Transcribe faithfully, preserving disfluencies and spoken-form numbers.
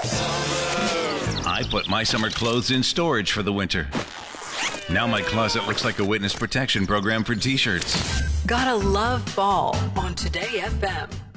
I put my summer clothes in storage for the winter. Now my closet looks like a witness protection program for t-shirts. Gotta love fall on Today F M.